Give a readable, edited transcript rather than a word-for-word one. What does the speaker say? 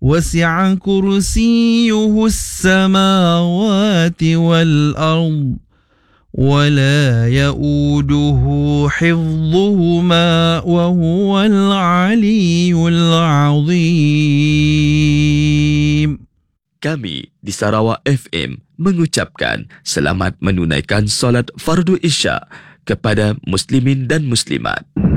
وسع كرسيه السماوات والأرض ولا يؤوده حفظهما وهو العلي العظيم. Kami di Sarawak FM mengucapkan selamat menunaikan solat fardu Isya kepada muslimin dan muslimat.